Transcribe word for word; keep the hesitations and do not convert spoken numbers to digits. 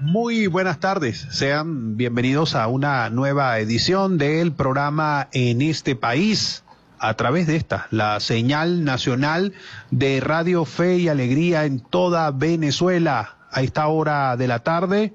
Muy buenas tardes, sean bienvenidos a una nueva edición del programa En este País, a través de esta, la señal nacional de Radio Fe y Alegría en toda Venezuela, a esta hora de la tarde,